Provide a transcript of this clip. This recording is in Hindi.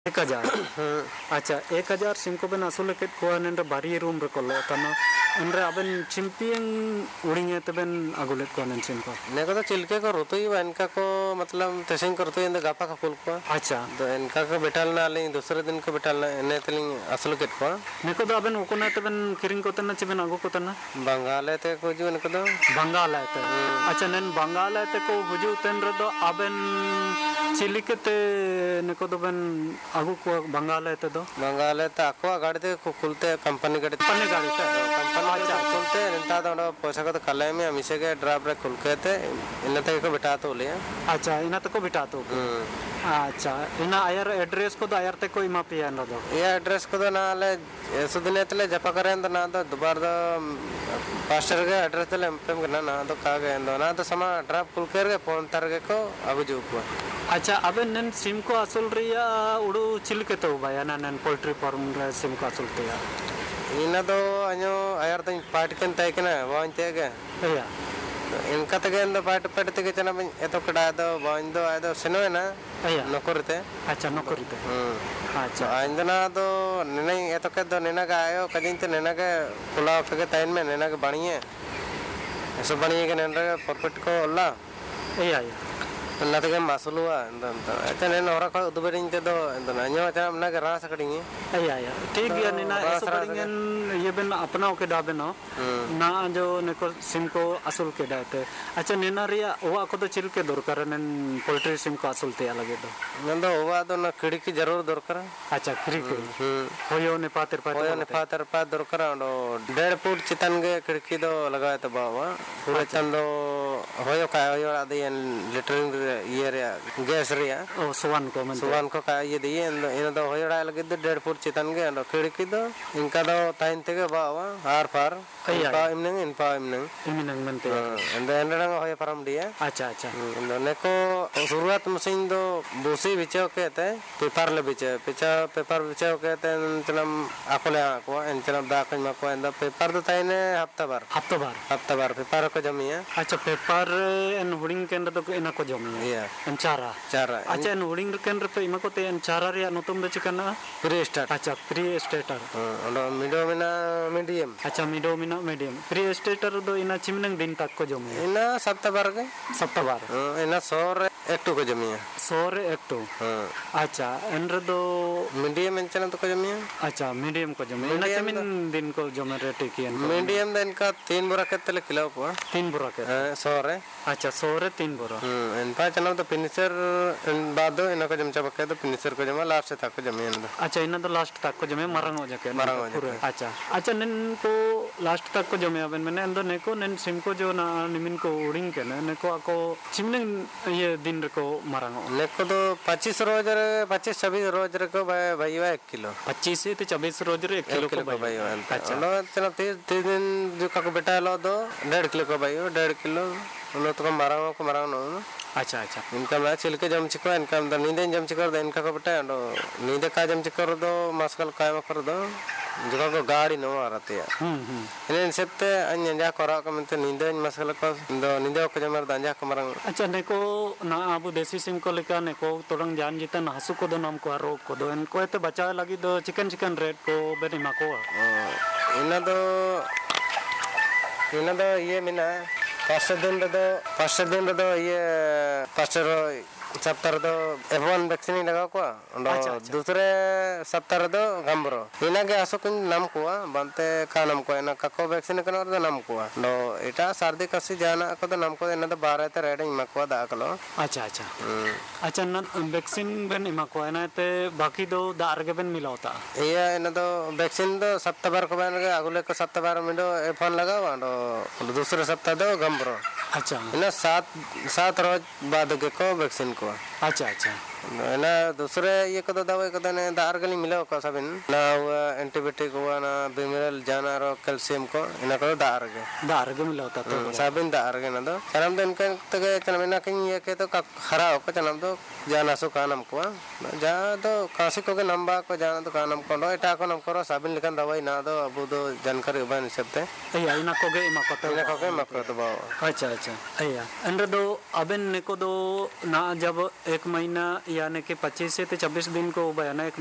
1000 अच्छा 1000 सिम को बेन आसुल के को नंदे बारी रूम रे को तना अंदर अबन चिंपियन उड़िंगे तबन अगुले को नन सिम को ने को तो चिलके को रोतोई इनका को मतलब तेसिंग करतो इंद गापा का फुल को अच्छा तो इनका को बेटालना ले दूसरे दिन को बेटालना ने तलिंग आसुल के को ने को तो अबन ओकोना तबन किरिंग को तना चिबन अगु को तना बंगाल ते को जो ने को तो बंगाल आते अच्छा नन बंगाल आते को बुजु तेन रे दो अबन चिलिकते ने को तो बन अगु को बंगाल आते दो बंगाल ते आको गाड़ी ते खुलते कंपनी गाड़ी ते अच्छा खुलते इंता तो पैसा को तो कले में हमेशा के ड्राइव रे खुल के ते इन तक को बिठा तो ले अच्छा इन तक को बिठा तो अच्छा इन आयर एड्रेस को तो आयर ते कोई मा पिया न दो ये एड्रेस को तो ना ले सुदिने तले जपा करें तो ना तो दोबारा पास्टर के एड्रेस तले एमपीएम करना ना तो का गए ना तो समा ड्राइव खुल के फोन तर के को अगु जो को अच्छा अबे नन सिम को असुल रिया उडू चिल के तो भाया ना नन पोल्ट्री फार्म रे सिम को असुल ते इना तो अन्यो आयर तन पार्ट कन तय के ना वान ते के या इनका तक इंद पार्ट ते के चना एतो कड़ा दो वान दो आदो सेनो ना या नौकरते अच्छा नौकरते अच्छा आंजना तो नेने एतो के दो नेना का आयो कजिन ते नेना के पुलाव के ताइन में नेना के बणिए ऐसे बणिए के नेना के परफेक्ट को अल्लाह या ना तो के मासुलुआ ऐसे नेना औरा को दुबरिंग ते दो ना न्यो चना ना के रास कडिंगे या ठीक है नेना ऐसे कडिंगे ये बन अपना के डाबे ना ना जो ने को सिम को असुल के डाते अच्छा नेना रिया ओवा को तो चिल के दरकार नन पोल्ट्री सिम को असुल ते लगे दो नंदो ओवा तो ना खिड़की जरूर दरकार अच्छा खिड़की होयो ने पातर पा दरकार 1.5 फुट चितन के खिड़की दो लगाए तो बावा पूरे चंदो होयो का होयो आदि लिटरिंग ये रे गैस रे ओ सुवन को का ये दिए इन दो होयो लगे 1.5 फुट चितन के खिड़की दो इनका दो ताइन ते के बावा आर पार इमनंग मनते एंडरंग होय परम दिया अच्छा neko शुरुआत मशीन दो बोसी बिचो केते पेपर ले बिचे पेपर बिचो केते चलम आकोले आको एंचलम दाकन मको एंड पेपर दो ताइने हफ्ता बार पेपर को जमिया अच्छा पेपर एन हुडिंग केंद्र तो इना को जमिया चारा अच्छा एन हुडिंग केंद्र पे इमा को ते चारा रे नतुम दो चिकना प्री स्टार्टर ओडो मीडियम अच्छा मीडियम प्री स्टार्टर दो इना चिमनंग दिन तक को जमिया इना सप्ताह बार इना सोर एकटू को जमिया अच्छा एंड्र दो मीडियम एंचना तो को जमिया अच्छा मीडियम को जमिया इना चिमिन दिन को जमे रेट की मीडियम दिन का 3 बोरा केतले किलो को 3 बोरा के सोर अच्छा सोर 3 बोरा इन पा चना तो फिनिशर बाद दो इना को जमचा बके तो फिनिशर को जमा लास्ट तक को जमिया अच्छा इना तो लास्ट तक को जमे मरंग हो जाके अच्छा नन को लास्ट तक को जमे अबन मैंने अंदर neko nen sim को जो ना निमिन को उड़िंग के ना neko ako चिमने ये दिन को मरंगो neko तो 25-26 रोज को भाईवा 1 किलो 25 से 24 रोज 1 किलो को भाईवा अच्छा लो चलो 3 दिन जो का बेटा लो दो 1.5 किलो को भाईवा 1.5 किलो लो तो मरंगो अच्छा इनका मैं छिल के जम चिको इनका अंदर नींदे जम चिकर दो इनका को बेटा नींदे का जम चिकर दो मस्कल कायम कर दो जो को गाड़ी नो आ रहती है इन सबते अन्य जा करा का मनते नींदे मस्कल को नींदे को जमर दांजा को मरंग अच्छा neko ना अब देसी सिम को लेकर neko तोरंग जान जितन हसु को दो नाम को रोग को दो इनको तो बचाव लगी दो चिकन रेड को बेनिमा को इना दो ये मिना पांच दिन दो ये पास्टर सप्ताह दो एवन वैक्सीन लगा को दूसरे सप्ताह दो गंबरो इना के आसो कुन नाम को बनते का नाम को इना kako वैक्सीन कनो दो नाम को नो एटा सर्दी कसी जाना को दो नाम को इना दो 12 ते रेडिंग मको दाखलो अच्छा न वैक्सीन बन इमा को इना ते बाकी दो दार के बन मिला होता ये इना दो वैक्सीन दो सप्ताह बार को बन के अगले को सप्ताह बार में दो एफोन लगाओ दूसरे सप्ताह दो गंबरो अच्छा इना 7 रोज बाद के को वैक्सीन को अच्छा ना दूसरे ये को दवाई को ने दार गली मिला को सबिन ना एंटीबायोटिक हुआ ना बिमिरल जाना रो कैल्शियम को इना को दार के मिला होता तो सबिन दार के ना दो चनम दिन के तगे चनम ना कि ये के तो खरा हो को चनम दो जाना सो कानम को जा तो कासी को के नंबा को जाना तो कानम को एटा को नम करो सबिन लिखन दवाई ना दो अब दो जानकारी बन सकते इना को के मको तो अच्छा अया अंदर दो अबन ने को दो ना जब 1 महीना यानी कि 25 से 26 दिन को बयाना एक